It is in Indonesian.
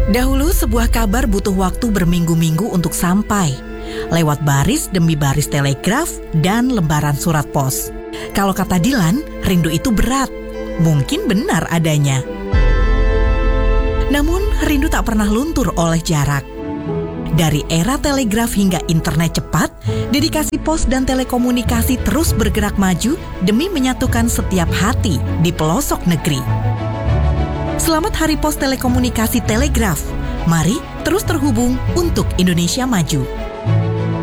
Dahulu sebuah kabar butuh waktu berminggu-minggu untuk sampai, lewat baris demi baris telegraf dan lembaran surat pos. Kalau kata Dilan, rindu itu berat, mungkin benar adanya. Namun rindu tak pernah luntur oleh jarak. Dari era telegraf hingga internet cepat, dedikasi pos dan telekomunikasi terus bergerak maju demi menyatukan setiap hati di pelosok negeri. Selamat Hari Pos Telekomunikasi Telegraf. Mari terus terhubung untuk Indonesia Maju.